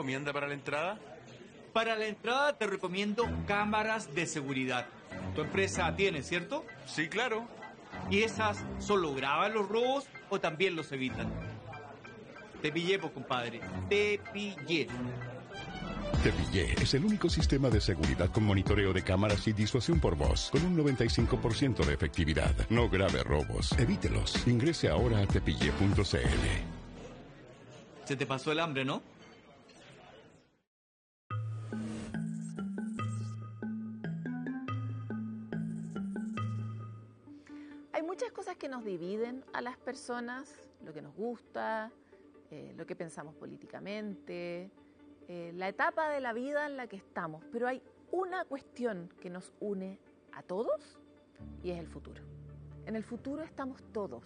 recomienda para la entrada? Para la entrada te recomiendo cámaras de seguridad. Tu empresa tiene, ¿cierto? Sí, claro. ¿Y esas solo graban los robos o también los evitan? Te pillé, pues, compadre. Te pillé. Te Pillé es el único sistema de seguridad con monitoreo de cámaras y disuasión por voz, con un 95% de efectividad. No grave robos, evítelos. Ingrese ahora a tepillé.cl. Se te pasó el hambre, ¿no? Hay muchas cosas que nos dividen a las personas, lo que nos gusta, lo que pensamos políticamente, la etapa de la vida en la que estamos, pero hay una cuestión que nos une a todos y es el futuro. En el futuro estamos todos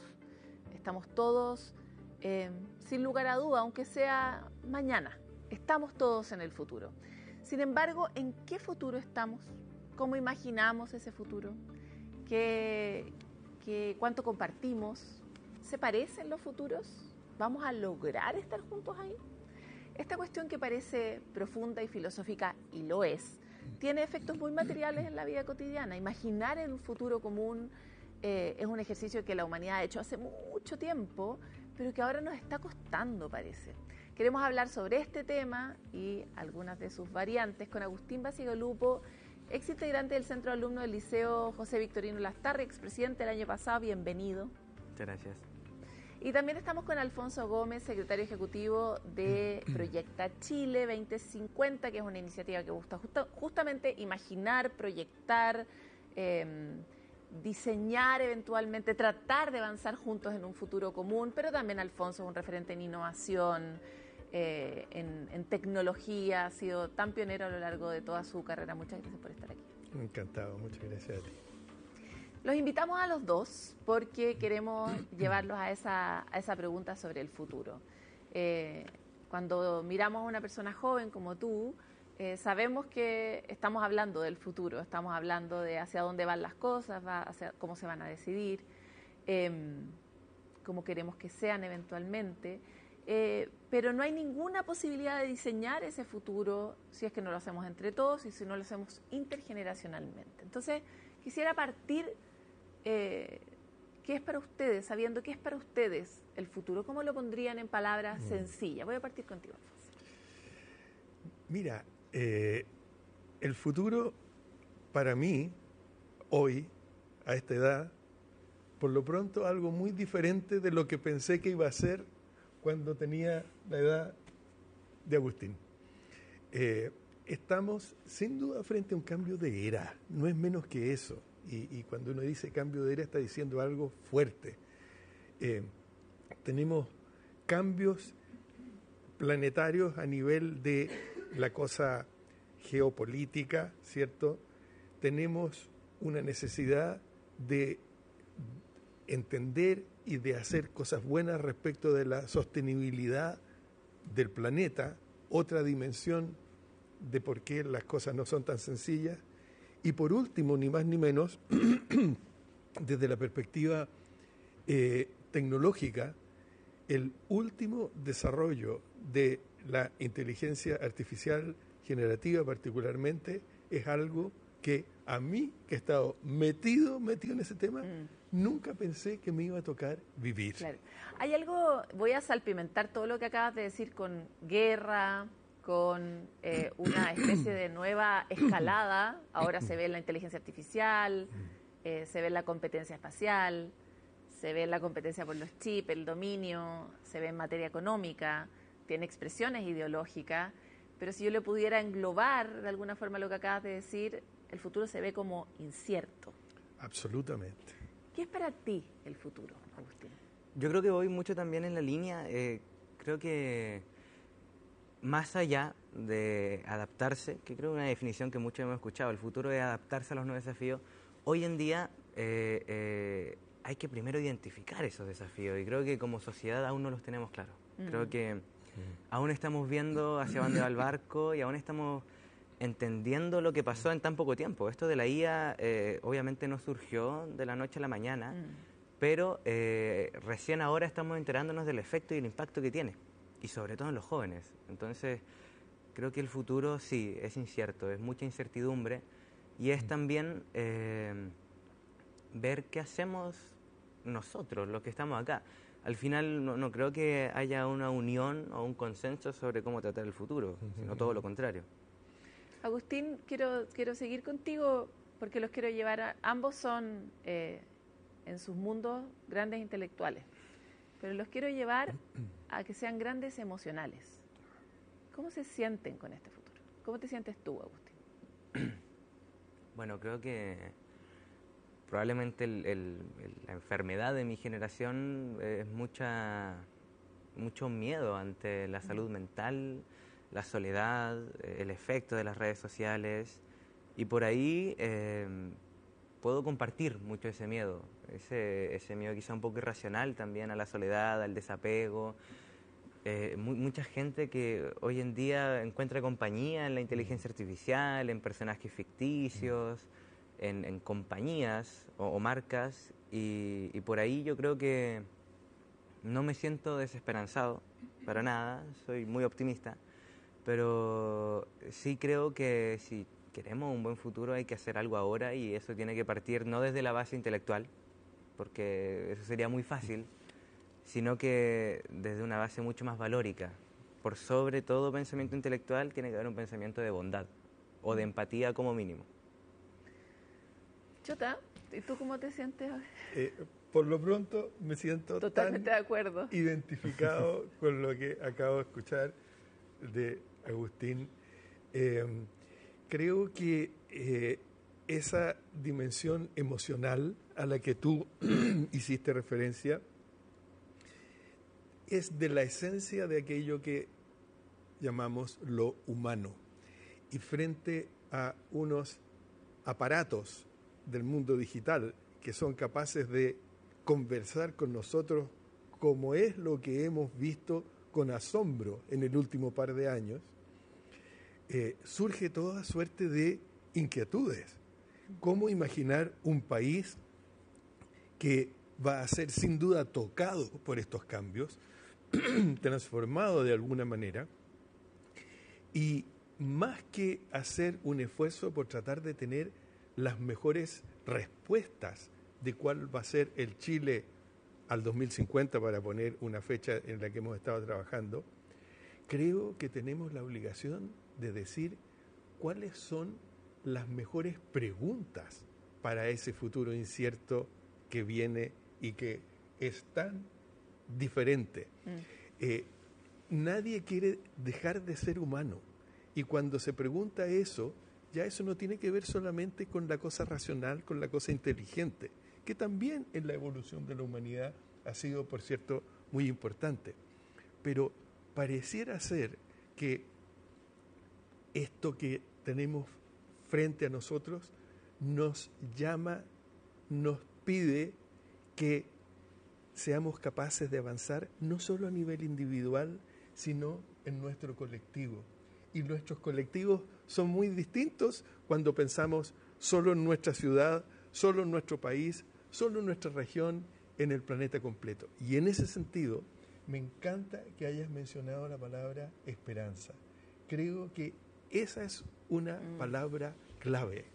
sin lugar a duda, aunque sea mañana, estamos todos en el futuro. Sin embargo, ¿en qué futuro estamos? ¿Cómo imaginamos ese futuro? ¿Cuánto compartimos? ¿Se parecen los futuros? ¿Vamos a lograr estar juntos ahí? Esta cuestión que parece profunda y filosófica, y lo es, tiene efectos muy materiales en la vida cotidiana. Imaginar en un futuro común es un ejercicio que la humanidad ha hecho hace mucho tiempo, pero que ahora nos está costando, parece. Queremos hablar sobre este tema y algunas de sus variantes con Agustín Bacigalupo, ex integrante del Centro de Alumnos del Liceo José Victorino Lastarria, expresidente el año pasado. Bienvenido. Muchas gracias. Y también estamos con Alfonso Gómez, secretario ejecutivo de Proyecta Chile 2050, que es una iniciativa que busca justamente imaginar, proyectar, diseñar eventualmente, tratar de avanzar juntos en un futuro común, pero también Alfonso es un referente en innovación, en tecnología, ha sido tan pionero a lo largo de toda su carrera. Muchas gracias por estar aquí. Encantado, muchas gracias a ti. Los invitamos a los dos porque queremos llevarlos a esa pregunta sobre el futuro. Cuando miramos a una persona joven como tú, sabemos que estamos hablando del futuro, estamos hablando de hacia dónde van las cosas, hacia cómo se van a decidir, cómo queremos que sean eventualmente, pero no hay ninguna posibilidad de diseñar ese futuro si es que no lo hacemos entre todos y si no lo hacemos intergeneracionalmente. Entonces, quisiera partir, ¿qué es para ustedes? Sabiendo qué es para ustedes el futuro, ¿cómo lo pondrían en palabras sencillas? Voy a partir contigo, Alfonso. Mira, el futuro para mí, hoy, a esta edad, por lo pronto algo muy diferente de lo que pensé que iba a ser cuando tenía la edad de Agustín. Estamos sin duda frente a un cambio de era, no es menos que eso. Y cuando uno dice cambio de era está diciendo algo fuerte. Tenemos cambios planetarios a nivel de la cosa geopolítica, ¿cierto? Tenemos una necesidad de entender y de hacer cosas buenas respecto de la sostenibilidad del planeta, otra dimensión de por qué las cosas no son tan sencillas. Y por último, ni más ni menos, desde la perspectiva tecnológica, el último desarrollo de la inteligencia artificial generativa particularmente es algo que a mí, que he estado metido en ese tema, nunca pensé que me iba a tocar vivir. Claro. Hay algo, voy a salpimentar todo lo que acabas de decir con guerra, con una especie de nueva escalada. Ahora se ve en la inteligencia artificial, se ve en la competencia espacial, se ve en la competencia por los chips, el dominio, se ve en materia económica, tiene expresiones ideológicas, pero si yo le pudiera englobar de alguna forma lo que acabas de decir, el futuro se ve como incierto. Absolutamente. ¿Qué es para ti el futuro, Agustín? Yo creo que voy mucho también en la línea, creo que más allá de adaptarse, que creo que es una definición que muchos hemos escuchado, el futuro es adaptarse a los nuevos desafíos, hoy en día hay que primero identificar esos desafíos y creo que como sociedad aún no los tenemos claros. Creo que aún estamos viendo hacia dónde va el barco y aún estamos entendiendo lo que pasó en tan poco tiempo. Esto de la IA obviamente no surgió de la noche a la mañana, pero recién ahora estamos enterándonos del efecto y el impacto que tiene, y sobre todo en los jóvenes. Entonces, creo que el futuro sí, es incierto, es mucha incertidumbre y es también ver qué hacemos nosotros, los que estamos acá. Al final no creo que haya una unión o un consenso sobre cómo tratar el futuro, sino todo lo contrario. Agustín, quiero seguir contigo porque los quiero llevar ambos son en sus mundos grandes intelectuales, pero los quiero llevar a que sean grandes emocionales. ¿Cómo se sienten con este futuro? ¿Cómo te sientes tú, Agustín? Bueno, creo que probablemente la enfermedad de mi generación es mucho miedo ante la salud mental, la soledad, el efecto de las redes sociales, y por ahí puedo compartir mucho ese miedo quizá un poco irracional también a la soledad, al desapego. Mucha gente que hoy en día encuentra compañía en la inteligencia artificial, en personajes ficticios, en compañías o marcas, y por ahí yo creo que no me siento desesperanzado para nada, soy muy optimista, pero sí creo que si queremos un buen futuro hay que hacer algo ahora, y eso tiene que partir no desde la base intelectual, porque eso sería muy fácil, sino que desde una base mucho más valórica. Por sobre todo pensamiento intelectual tiene que haber un pensamiento de bondad o de empatía como mínimo. Chota, ¿y tú cómo te sientes? Por lo pronto me siento Totalmente tan de acuerdo. identificado con lo que acabo de escuchar de Agustín. Creo que esa dimensión emocional a la que tú hiciste referencia es de la esencia de aquello que llamamos lo humano. Y frente a unos aparatos del mundo digital que son capaces de conversar con nosotros, como es lo que hemos visto con asombro en el último par de años, surge toda suerte de inquietudes. ¿Cómo imaginar un país que va a ser sin duda tocado por estos cambios, transformado de alguna manera, y más que hacer un esfuerzo por tratar de tener las mejores respuestas de cuál va a ser el Chile al 2050, para poner una fecha en la que hemos estado trabajando, creo que tenemos la obligación de decir cuáles son las mejores preguntas para ese futuro incierto que viene y que es tan diferente. Nadie quiere dejar de ser humano, y cuando se pregunta eso, ya eso no tiene que ver solamente con la cosa racional, con la cosa inteligente, que también en la evolución de la humanidad ha sido, por cierto, muy importante. Pero pareciera ser que esto que tenemos frente a nosotros nos llama, nos pide que seamos capaces de avanzar no solo a nivel individual, sino en nuestro colectivo. Y nuestros colectivos son muy distintos cuando pensamos solo en nuestra ciudad, solo en nuestro país, solo en nuestra región, en el planeta completo. Y en ese sentido, me encanta que hayas mencionado la palabra esperanza. Creo que esa es una palabra clave.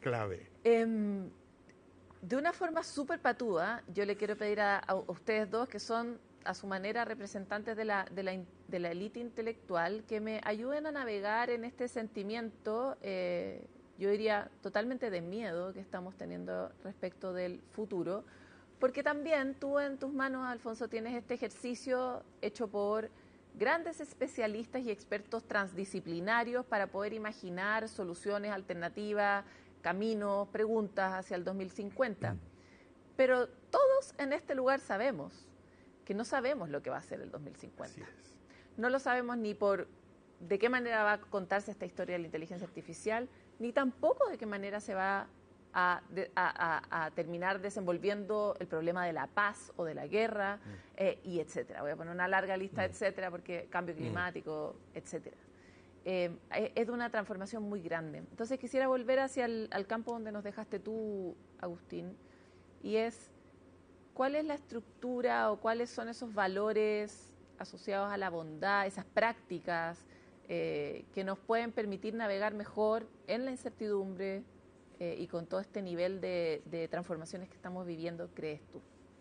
De una forma súper patúa, yo le quiero pedir a ustedes dos, que son a su manera representantes de la élite intelectual, que me ayuden a navegar en este sentimiento, yo diría totalmente de miedo que estamos teniendo respecto del futuro, porque también tú en tus manos, Alfonso, tienes este ejercicio hecho por grandes especialistas y expertos transdisciplinarios para poder imaginar soluciones alternativas, caminos, preguntas hacia el 2050. Pero todos en este lugar sabemos que no sabemos lo que va a ser el 2050. Así es. No lo sabemos ni por de qué manera va a contarse esta historia de la inteligencia artificial, ni tampoco de qué manera se va a terminar desenvolviendo el problema de la paz o de la guerra, y etcétera. Voy a poner una larga lista, etcétera, porque cambio climático, etcétera. Es de una transformación muy grande. Entonces quisiera volver hacia al campo donde nos dejaste tú, Agustín, y es cuál es la estructura o cuáles son esos valores asociados a la bondad, esas prácticas que nos pueden permitir navegar mejor en la incertidumbre y con todo este nivel de transformaciones que estamos viviendo, crees tú?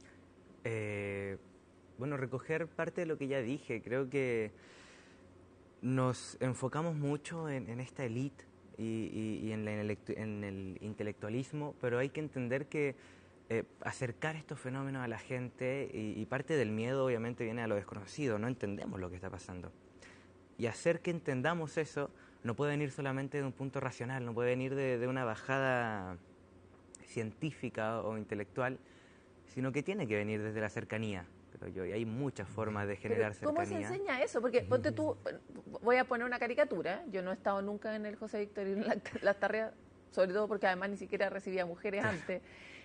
Bueno, recoger parte de lo que ya dije. Creo que nos enfocamos mucho en esta élite y en el intelectualismo, pero hay que entender que acercar estos fenómenos a la gente, y parte del miedo obviamente viene a lo desconocido, no entendemos lo que está pasando. Y hacer que entendamos eso no puede venir solamente de un punto racional, no puede venir de una bajada científica o intelectual, sino que tiene que venir desde la cercanía, creo yo, y hay muchas formas de generar cercanía. ¿Cómo se enseña eso? Porque ponte tú, voy a poner una caricatura, yo no he estado nunca en el José Victorino Lastarria, sobre todo porque además ni siquiera recibía mujeres antes.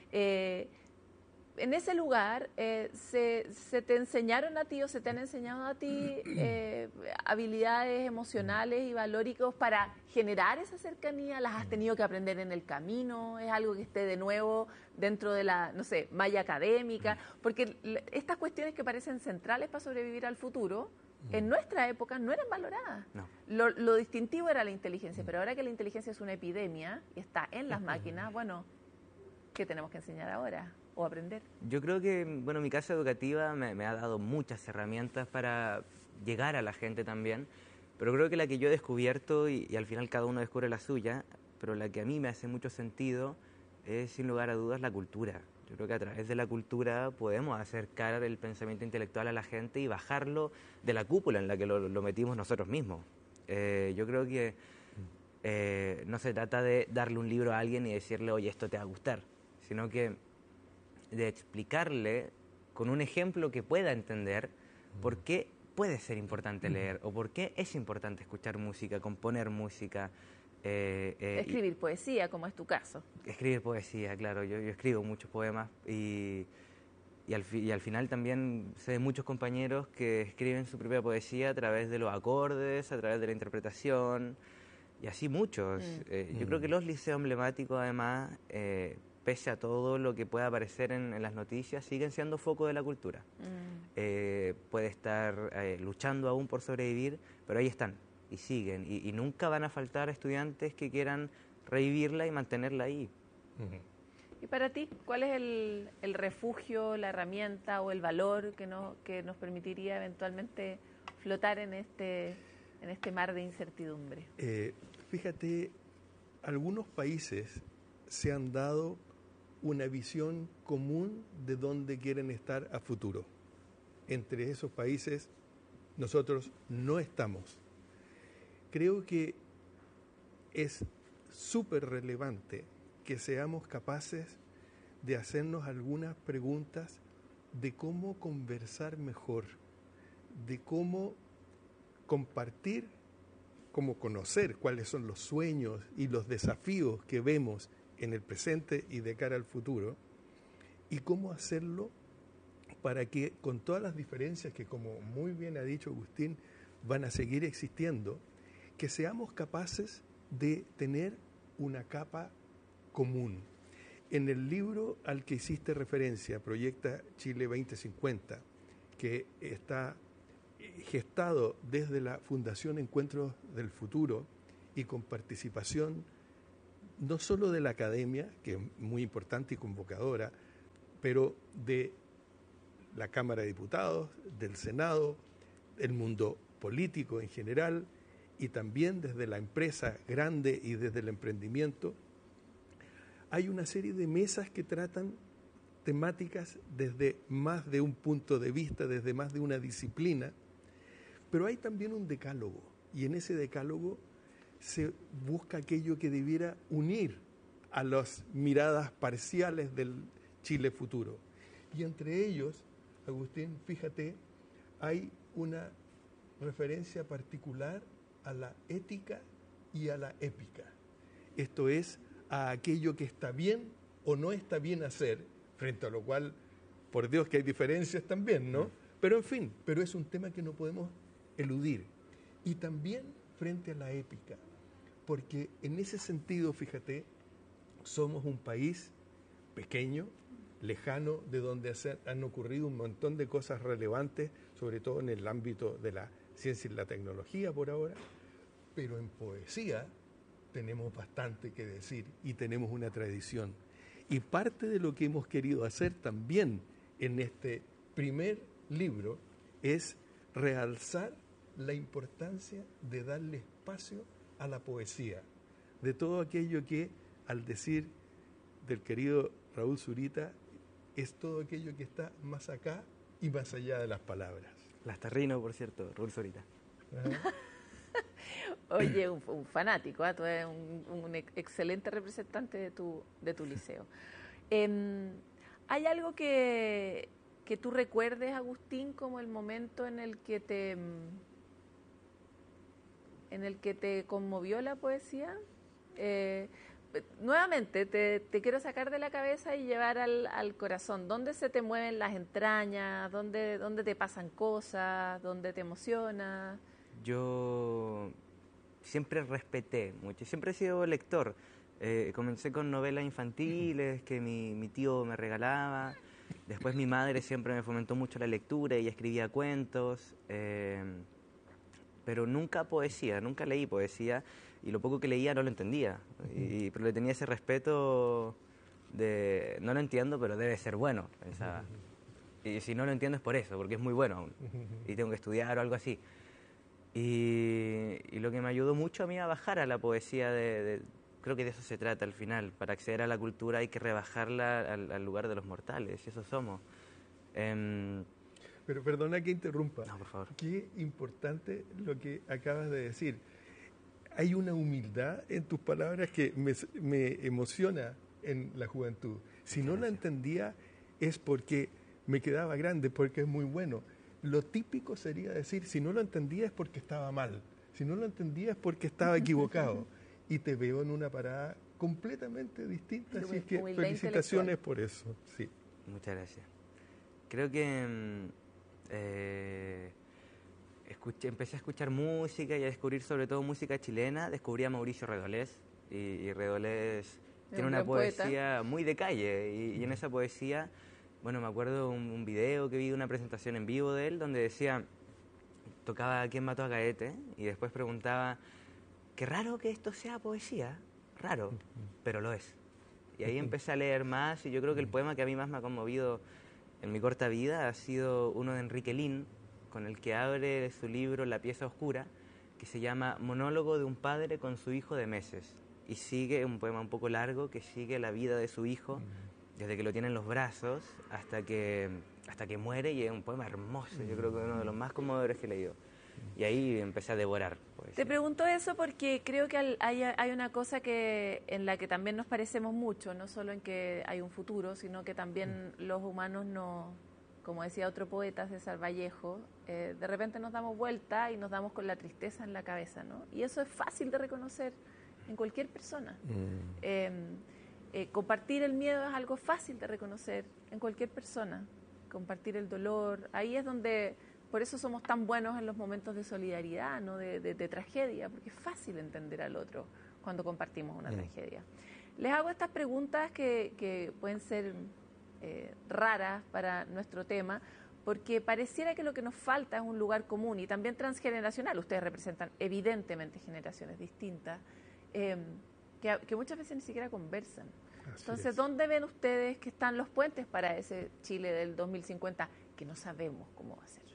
En ese lugar, ¿se te enseñaron a ti o se te han enseñado a ti habilidades emocionales y valóricos para generar esa cercanía? ¿Las has tenido que aprender en el camino? ¿Es algo que esté de nuevo dentro de la, no sé, malla académica? Porque estas cuestiones que parecen centrales para sobrevivir al futuro, en nuestra época no eran valoradas. No. Lo distintivo era la inteligencia, pero ahora que la inteligencia es una epidemia y está en las máquinas, bueno, ¿qué tenemos que enseñar ahora o aprender? Yo creo que, bueno, mi casa educativa me ha dado muchas herramientas para llegar a la gente también, pero creo que la que yo he descubierto, y al final cada uno descubre la suya, pero la que a mí me hace mucho sentido es, sin lugar a dudas, la cultura. Yo creo que a través de la cultura podemos acercar el pensamiento intelectual a la gente y bajarlo de la cúpula en la que lo metimos nosotros mismos. Yo creo que no se trata de darle un libro a alguien y decirle, oye, esto te va a gustar, sino que de explicarle con un ejemplo que pueda entender por qué puede ser importante leer o por qué es importante escuchar música, componer música. Escribir poesía, como es tu caso. Escribir poesía, claro. Yo escribo muchos poemas y al final también sé de muchos compañeros que escriben su propia poesía a través de los acordes, a través de la interpretación, y así muchos. Yo creo que los liceos emblemáticos, además, pese a todo lo que pueda aparecer en las noticias, siguen siendo foco de la cultura. Puede estar luchando aún por sobrevivir, pero ahí están y siguen. Y nunca van a faltar estudiantes que quieran revivirla y mantenerla ahí. Y para ti, ¿cuál es el refugio, la herramienta o el valor que nos permitiría eventualmente flotar en este mar de incertidumbre? Fíjate, algunos países se han dado una visión común de dónde quieren estar a futuro. Entre esos países nosotros no estamos. Creo que es súper relevante que seamos capaces de hacernos algunas preguntas de cómo conversar mejor, de cómo compartir, cómo conocer cuáles son los sueños y los desafíos que vemos en el presente y de cara al futuro, y cómo hacerlo para que, con todas las diferencias que, como muy bien ha dicho Agustín, van a seguir existiendo, que seamos capaces de tener una capa común. En el libro al que hiciste referencia, Proyecta Chile 2050, que está gestado desde la Fundación Encuentros del Futuro y con participación no solo de la academia, que es muy importante y convocadora, pero de la Cámara de Diputados, del Senado, el mundo político en general, y también desde la empresa grande y desde el emprendimiento, hay una serie de mesas que tratan temáticas desde más de un punto de vista, desde más de una disciplina, pero hay también un decálogo, y en ese decálogo se busca aquello que debiera unir a las miradas parciales del Chile futuro. Y entre ellos, Agustín, fíjate, hay una referencia particular a la ética y a la épica. Esto es, a aquello que está bien o no está bien hacer, frente a lo cual, por Dios que hay diferencias también, ¿no? Pero en fin, pero es un tema que no podemos eludir. Y también frente a la épica, porque en ese sentido, fíjate, somos un país pequeño, lejano, de donde han ocurrido un montón de cosas relevantes, sobre todo en el ámbito de la ciencia y la tecnología por ahora, pero en poesía tenemos bastante que decir y tenemos una tradición. Y parte de lo que hemos querido hacer también en este primer libro es realzar la importancia de darle espacio a la poesía, de todo aquello que, al decir del querido Raúl Zurita, es todo aquello que está más acá y más allá de las palabras. Lastarrino, por cierto, Raúl Zurita. Ajá. Oye, un fanático, tú eres un excelente representante de tu liceo. ¿Hay algo que tú recuerdes, Agustín, como el momento en el que te conmovió la poesía? Nuevamente, te quiero sacar de la cabeza y llevar al corazón. ¿Dónde se te mueven las entrañas? ¿Dónde te pasan cosas? ¿Dónde te emociona? Yo siempre respeté mucho, siempre he sido lector. Comencé con novelas infantiles que mi tío me regalaba. Después mi madre siempre me fomentó mucho la lectura, ella escribía cuentos, pero nunca poesía, nunca leí poesía, y lo poco que leía no lo entendía. Pero le tenía ese respeto de, no lo entiendo, pero debe ser bueno. Pensaba. Y si no lo entiendo es por eso, porque es muy bueno aún, y tengo que estudiar o algo así. Y lo que me ayudó mucho a mí a bajar a la poesía, creo que de eso se trata al final. Para acceder a la cultura hay que rebajarla al lugar de los mortales, y eso somos. Pero perdona que interrumpa. No, por favor. Qué importante lo que acabas de decir. Hay una humildad en tus palabras que me emociona en la juventud. Si no la entendía es porque me quedaba grande, porque es muy bueno. Lo típico sería decir, si no lo entendía es porque estaba mal, si no lo entendía es porque estaba equivocado. Y te veo en una parada completamente distinta, así es que felicitaciones por eso. Sí. Muchas gracias. Creo que empecé a escuchar música y a descubrir sobre todo música chilena. Descubrí a Mauricio Redolés, y Redolés tiene una poesía muy de calle, y en esa poesía... Bueno, me acuerdo un video que vi de una presentación en vivo de él donde decía, tocaba ¿Quién mató a Gaete? Y después preguntaba, qué raro que esto sea poesía, raro, pero lo es. Y ahí empecé a leer más, y yo creo que el poema que a mí más me ha conmovido en mi corta vida ha sido uno de Enrique Lin, con el que abre su libro La pieza oscura, que se llama Monólogo de un padre con su hijo de meses. Y sigue un poema un poco largo que sigue la vida de su hijo, desde que lo tiene en los brazos hasta que muere, y es un poema hermoso, yo creo que uno de los más conmovedores que he leído. Y ahí empecé a devorar poesía. Te pregunto eso porque creo que hay una cosa en la que también nos parecemos mucho, no solo en que hay un futuro, sino que también los humanos, como decía otro poeta, César Vallejo, de repente nos damos vuelta y nos damos con la tristeza en la cabeza, ¿no? Y eso es fácil de reconocer en cualquier persona. Compartir el miedo es algo fácil de reconocer en cualquier persona. Compartir el dolor, ahí es donde, por eso somos tan buenos en los momentos de solidaridad, ¿no? de tragedia, porque es fácil entender al otro cuando compartimos una tragedia. Les hago estas preguntas que pueden ser raras para nuestro tema, porque pareciera que lo que nos falta es un lugar común y también transgeneracional. Ustedes representan evidentemente generaciones distintas, que muchas veces ni siquiera conversan. Entonces, ¿dónde ven ustedes que están los puentes para ese Chile del 2050 que no sabemos cómo va a ser?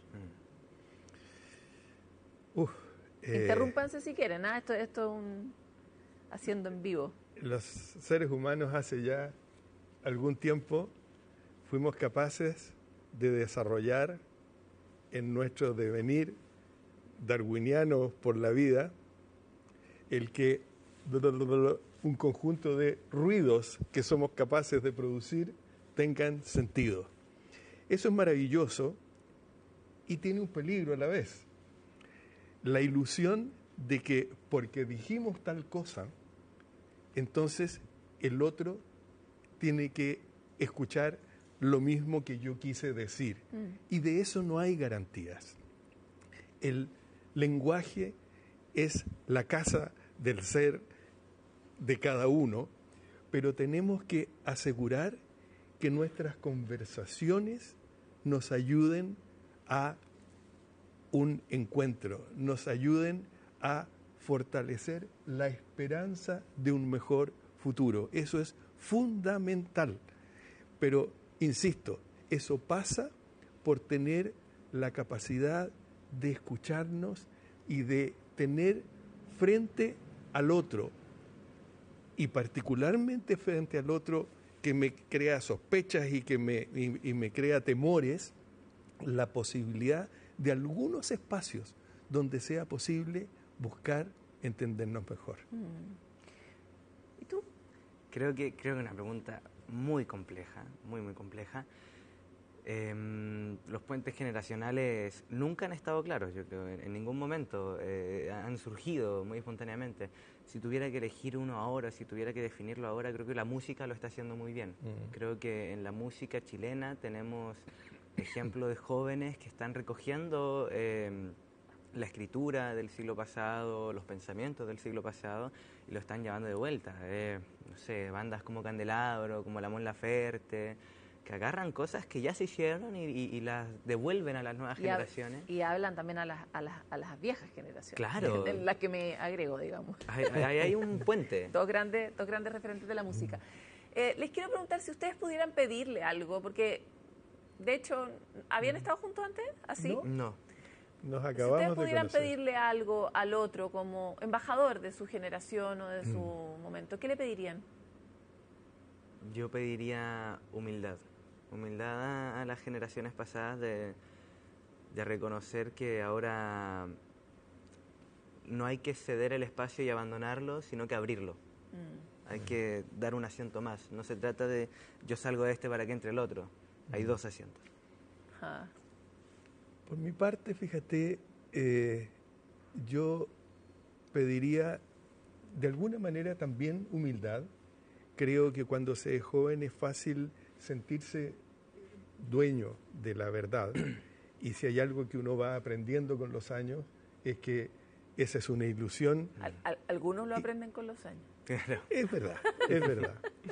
Interrúmpanse si quieren, ¿ah? Esto es haciendo en vivo. Los seres humanos hace ya algún tiempo fuimos capaces de desarrollar en nuestro devenir darwiniano por la vida el que un conjunto de ruidos que somos capaces de producir tengan sentido. Eso es maravilloso y tiene un peligro a la vez. La ilusión de que porque dijimos tal cosa, entonces el otro tiene que escuchar lo mismo que yo quise decir. Y de eso no hay garantías. El lenguaje es la casa del ser de cada uno, pero tenemos que asegurar que nuestras conversaciones nos ayuden a un encuentro, nos ayuden a fortalecer la esperanza de un mejor futuro. Eso es fundamental. Pero, insisto, eso pasa por tener la capacidad de escucharnos y de tener frente al otro, y particularmente frente al otro que me crea sospechas y que me crea temores, la posibilidad de algunos espacios donde sea posible buscar entendernos mejor. ¿Y tú? Creo que es una pregunta muy compleja, muy compleja. Los puentes generacionales nunca han estado claros, yo creo, en ningún momento. Han surgido muy espontáneamente. Si tuviera que elegir uno ahora, si tuviera que definirlo ahora, creo que la música lo está haciendo muy bien. Creo que en la música chilena tenemos ejemplos de jóvenes que están recogiendo la escritura del siglo pasado, los pensamientos del siglo pasado, y lo están llevando de vuelta. No sé, bandas como Candelabro, como La Mon Laferte, que agarran cosas que ya se hicieron y las devuelven a las nuevas generaciones. Y hablan también a las viejas generaciones. Claro. En las que me agrego, digamos. Hay un puente. Dos grandes referentes de la música. Les quiero preguntar si ustedes pudieran pedirle algo, porque, de hecho, ¿habían estado juntos antes? ¿Así? No. Nos Si acabamos ustedes de pudieran conocer. pedirle algo al otro como embajador de su generación o de su momento, ¿qué le pedirían? Yo pediría humildad. Humildad a las generaciones pasadas de reconocer que ahora no hay que ceder el espacio y abandonarlo, sino que abrirlo. Hay que dar un asiento más. No se trata de yo salgo de este para que entre el otro. Hay dos asientos. Ah. Por mi parte, fíjate, yo pediría de alguna manera también humildad. Creo que cuando se es joven es fácil sentirse dueño de la verdad, y si hay algo que uno va aprendiendo con los años es que esa es una ilusión. Algunos lo aprenden con los años. Claro. Es verdad, es verdad.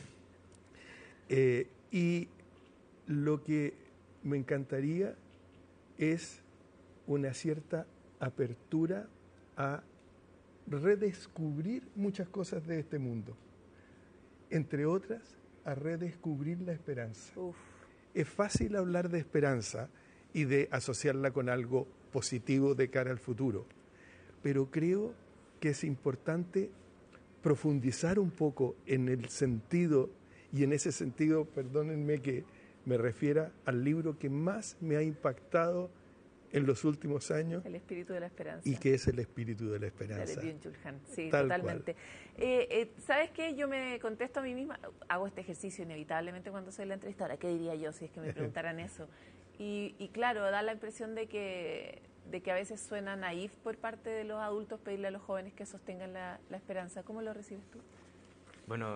Y lo que me encantaría es una cierta apertura a redescubrir muchas cosas de este mundo. Entre otras, a redescubrir la esperanza. Uf. Es fácil hablar de esperanza y de asociarla con algo positivo de cara al futuro, pero creo que es importante profundizar un poco en el sentido, y en ese sentido, perdónenme que me refiera al libro que más me ha impactado en los últimos años, El espíritu de la esperanza. y que es El espíritu de la esperanza. De Byung-Chul Han. Sí, Tal totalmente. ¿Sabes qué? Yo me contesto a mí misma, hago este ejercicio inevitablemente cuando soy la entrevistadora. ¿Qué diría yo si es que me preguntaran eso? Y claro, da la impresión de que a veces suena naif por parte de los adultos pedirle a los jóvenes que sostengan la esperanza. ¿Cómo lo recibes tú? Bueno,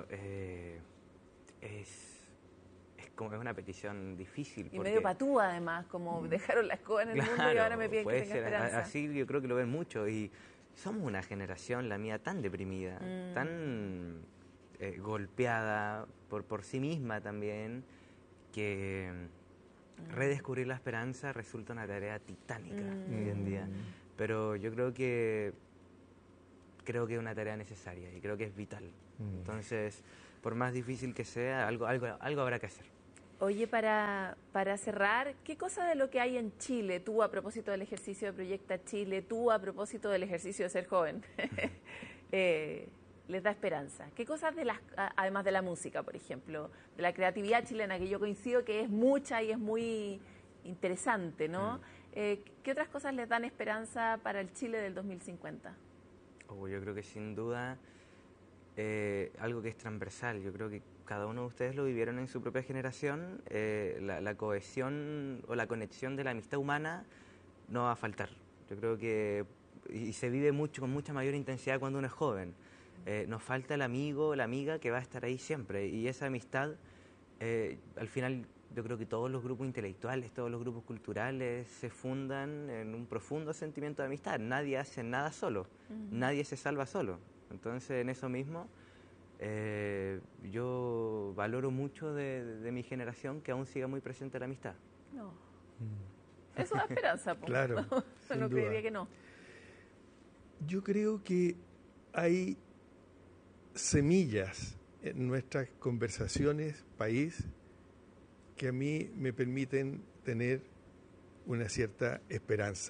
es una petición difícil. Y medio patúa, además, como dejaron la escoba en el mundo y ahora me piden que tenga esperanza. Así yo creo que lo ven mucho. Y somos una generación, la mía, tan deprimida, tan golpeada por sí misma también, que redescubrir la esperanza resulta una tarea titánica hoy en día. Pero yo creo que es una tarea necesaria y creo que es vital. Entonces, por más difícil que sea, algo habrá que hacer. Oye, para cerrar, ¿qué cosa de lo que hay en Chile, tú a propósito del ejercicio de Proyecta Chile, tú a propósito del ejercicio de ser joven, les da esperanza? ¿Qué cosas, además de la música, por ejemplo, de la creatividad chilena, que yo coincido que es mucha y es muy interesante, ¿no? ¿Qué otras cosas les dan esperanza para el Chile del 2050? Yo creo que sin duda algo que es transversal. Yo creo que cada uno de ustedes lo vivieron en su propia generación. La cohesión o la conexión de la amistad humana no va a faltar. Yo creo que y se vive mucho con mucha mayor intensidad cuando uno es joven. Nos falta el amigo o la amiga que va a estar ahí siempre, y esa amistad al final yo creo que todos los grupos intelectuales, todos los grupos culturales se fundan en un profundo sentimiento de amistad. Nadie hace nada solo, nadie se salva solo. Entonces, en eso mismo, yo valoro mucho de mi generación que aún siga muy presente la amistad. No. Eso da esperanza, po. Claro, No, sin no duda. creería que no. Yo creo que hay semillas en nuestras conversaciones país que a mí me permiten tener una cierta esperanza.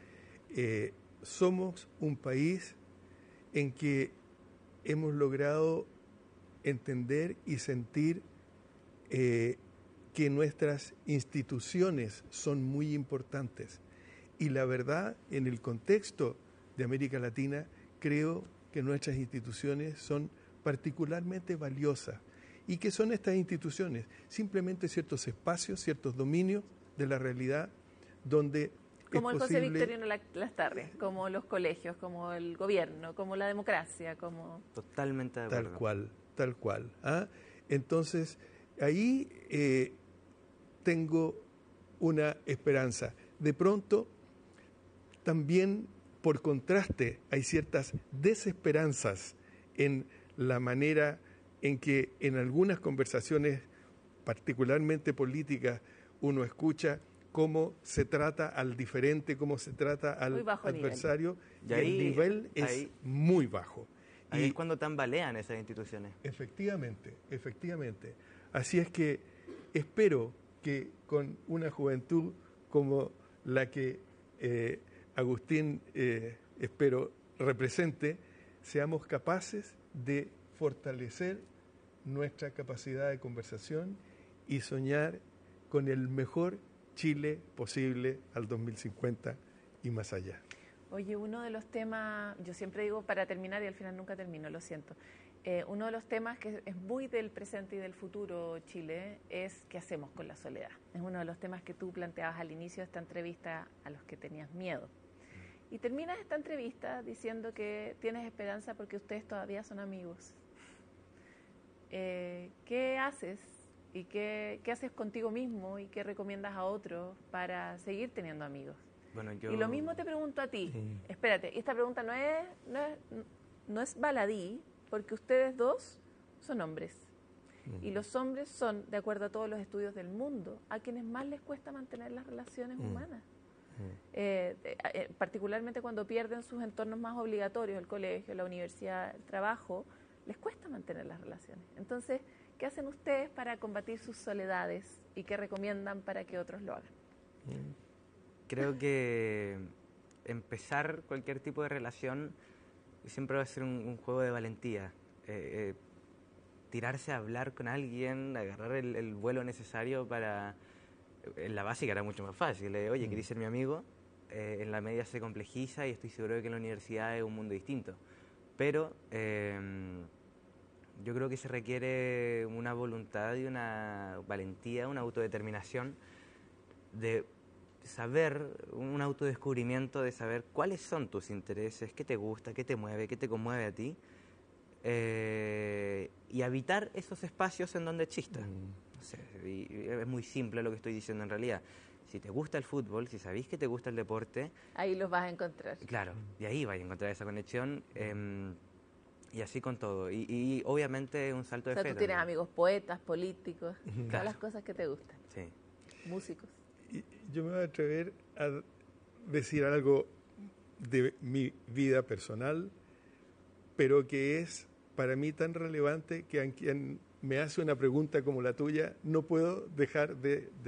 Somos un país en que hemos logrado entender y sentir que nuestras instituciones son muy importantes. Y la verdad, en el contexto de América Latina, creo que nuestras instituciones son particularmente valiosas. ¿Y qué son estas instituciones? Simplemente ciertos espacios, ciertos dominios de la realidad donde como es el posible... José Victorino Lastarria, como los colegios, como el gobierno, como la democracia, como... Totalmente de acuerdo. Tal cual. ¿Ah? Entonces, ahí tengo una esperanza. De pronto, también por contraste, hay ciertas desesperanzas en la manera en que en algunas conversaciones, particularmente políticas, uno escucha cómo se trata al diferente, cómo se trata al adversario, y el nivel es muy bajo. Ahí es cuando tambalean esas instituciones. Efectivamente. Así es que espero que con una juventud como la que Agustín espero represente, seamos capaces de fortalecer nuestra capacidad de conversación y soñar con el mejor Chile posible al 2050 y más allá. Oye, uno de los temas, yo siempre digo para terminar y al final nunca termino, lo siento. Uno de los temas que es muy del presente y del futuro Chile es qué hacemos con la soledad. Es uno de los temas que tú planteabas al inicio de esta entrevista a los que tenías miedo. Y terminas esta entrevista diciendo que tienes esperanza porque ustedes todavía son amigos. ¿Qué haces y qué haces contigo mismo y qué recomiendas a otros para seguir teniendo amigos? Bueno, Y lo mismo te pregunto a ti. Sí. Espérate, esta pregunta no es baladí, porque ustedes dos son hombres. Y los hombres son, de acuerdo a todos los estudios del mundo, a quienes más les cuesta mantener las relaciones humanas. Particularmente cuando pierden sus entornos más obligatorios, el colegio, la universidad, el trabajo, les cuesta mantener las relaciones. Entonces, ¿qué hacen ustedes para combatir sus soledades y qué recomiendan para que otros lo hagan? Creo que empezar cualquier tipo de relación siempre va a ser un juego de valentía. Tirarse a hablar con alguien, agarrar el vuelo necesario para... En la básica era mucho más fácil. Oye, ¿querés ser mi amigo? En la media se complejiza y estoy seguro de que en la universidad es un mundo distinto. Pero yo creo que se requiere una voluntad y una valentía, una autodeterminación de saber, un autodescubrimiento de saber cuáles son tus intereses, qué te gusta, qué te mueve, qué te conmueve a ti, y habitar esos espacios en donde existan. No sé, y es muy simple lo que estoy diciendo en realidad. Si te gusta el fútbol, si sabéis que te gusta el deporte... Ahí los vas a encontrar. Claro, y ahí vas a encontrar esa conexión, y así con todo. Y obviamente un salto de fe. O sea, tú tienes amigos poetas, políticos, claro, todas las cosas que te gustan. Sí. Músicos. Y yo me voy a atrever a decir algo de mi vida personal, pero que es para mí tan relevante que a quien me hace una pregunta como la tuya, no puedo dejar de